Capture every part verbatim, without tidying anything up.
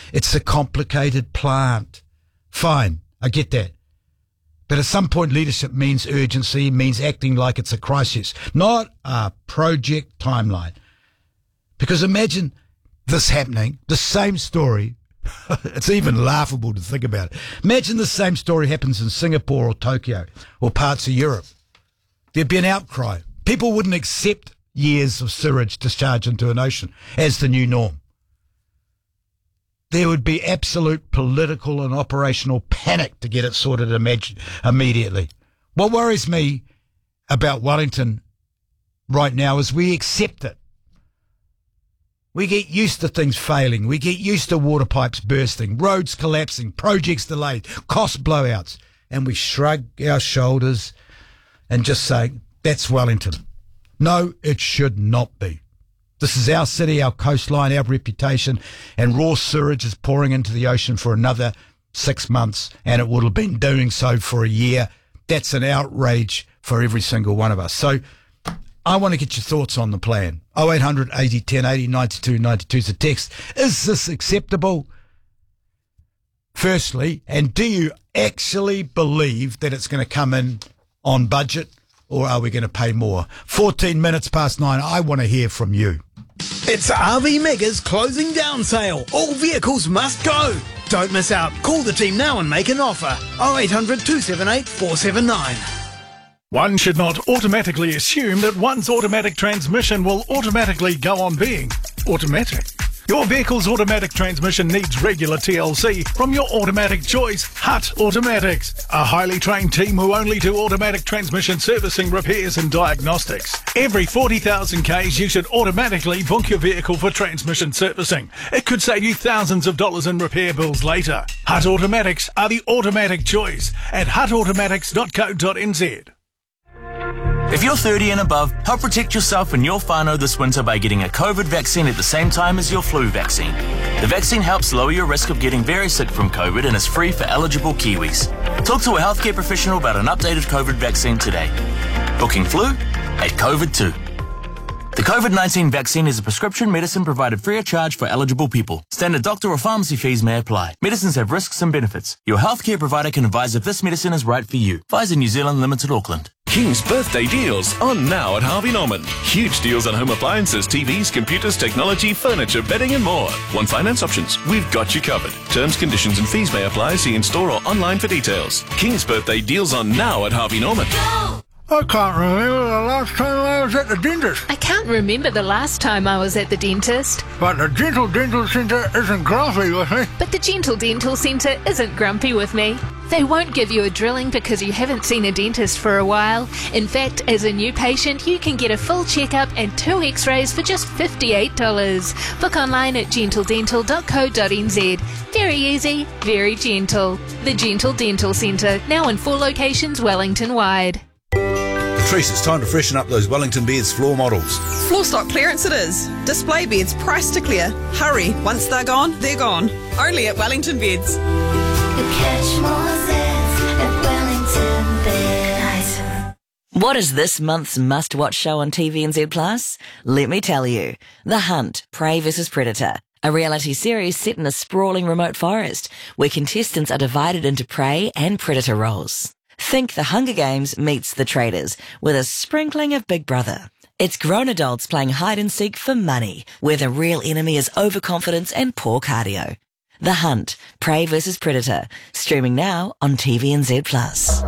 It's a complicated plant. Fine, I get that. But at some point, leadership means urgency, means acting like it's a crisis, not a project timeline. Because imagine this happening, the same story. It's even laughable to think about it. Imagine the same story happens in Singapore or Tokyo or parts of Europe. There'd be an outcry. People wouldn't accept years of sewage discharged into an ocean as the new norm. There would be absolute political and operational panic to get it sorted imag- immediately. What worries me about Wellington right now is we accept it. We get used to things failing. We get used to water pipes bursting, roads collapsing, projects delayed, cost blowouts, and we shrug our shoulders and just say, that's Wellington. No, it should not be. This is our city, our coastline, our reputation, and raw sewage is pouring into the ocean for another six months, and it would have been doing so for a year. That's an outrage for every single one of us. So I want to get your thoughts on the plan. oh eight hundred eighty ten eighty ninety-two ninety-two is a text. Is this acceptable? Firstly, and do you actually believe that it's going to come in on budget, or are we going to pay more? fourteen minutes past nine. I want to hear from you. It's R V Mega's closing down sale. All vehicles must go. Don't miss out. Call the team now and make an offer. oh eight hundred two seven eight four seven nine. One should not automatically assume that one's automatic transmission will automatically go on being automatic. Your vehicle's automatic transmission needs regular T L C from your automatic choice, Hutt Automatics. A highly trained team who only do automatic transmission servicing, repairs and diagnostics. Every forty thousand kays you should automatically book your vehicle for transmission servicing. It could save you thousands of dollars in repair bills later. Hutt Automatics are the automatic choice at hutt automatics dot co dot n z. If you're thirty and above, help protect yourself and your whānau this winter by getting a COVID vaccine at the same time as your flu vaccine. The vaccine helps lower your risk of getting very sick from COVID and is free for eligible Kiwis. Talk to a healthcare professional about an updated COVID vaccine today. Booking flu at COVID too. The COVID nineteen vaccine is a prescription medicine provided free of charge for eligible people. Standard doctor or pharmacy fees may apply. Medicines have risks and benefits. Your healthcare provider can advise if this medicine is right for you. Pfizer New Zealand Limited, Auckland. King's birthday deals on now at Harvey Norman. Huge deals on home appliances, T Vs, computers, technology, furniture, bedding and more. Want finance options? We've got you covered. Terms, conditions and fees may apply. See in store or online for details. King's birthday deals on now at Harvey Norman. Go! I can't remember the last time I was at the dentist. I can't remember the last time I was at the dentist. But the Gentle Dental Centre isn't grumpy with me. But the Gentle Dental Centre isn't grumpy with me. They won't give you a drilling because you haven't seen a dentist for a while. In fact, as a new patient, you can get a full checkup and two x-rays for just fifty-eight dollars. Book online at gentle dental dot co dot n z. Very easy, very gentle. The Gentle Dental Centre, now in four locations Wellington-wide. Patrice, it's time to freshen up those Wellington Beds floor models. Floor stock clearance it is. Display beds priced to clear. Hurry, once they're gone, they're gone. Only at Wellington Beds. You catch more zits at Wellington Beds. What is this month's must-watch show on T V N Z Plus? Let me tell you. The Hunt, Prey versus Predator. A reality series set in a sprawling remote forest where contestants are divided into prey and predator roles. Think The Hunger Games meets The Traders with a sprinkling of Big Brother. It's grown adults playing hide and seek for money, where the real enemy is overconfidence and poor cardio. The Hunt, Prey versus Predator, streaming now on T V N Z Plus.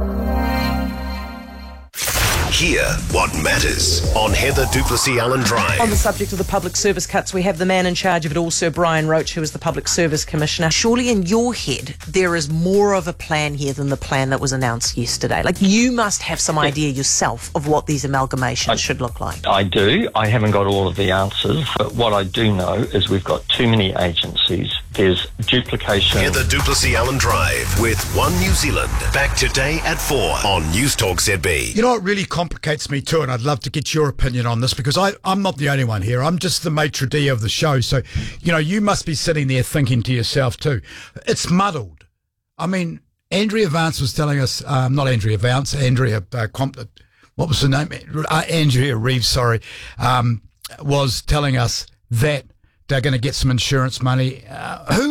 Hear what matters on Heather Duplessis Allen Drive. On the subject of the public service cuts, we have the man in charge of it all, Sir Brian Roach, who is the Public Service Commissioner. Surely in your head, there is more of a plan here than the plan that was announced yesterday. Like, you must have some idea yourself of what these amalgamations I, should look like. I do. I haven't got all of the answers, but what I do know is we've got too many agencies. There's duplication. Heather Duplessis Allen Drive with One New Zealand. Back today at four on News Talk Z B. You know what really complicates me too, and I'd love to get your opinion on this, because I, I'm not the only one here. I'm just the maitre d' of the show. So, you know, you must be sitting there thinking to yourself too, it's muddled. I mean, Andrea Vance was telling us, um, not Andrea Vance, Andrea, uh, Comp- what was her name? Uh, Andrea Reeves, sorry, um, was telling us that they're going to get some insurance money. Uh, who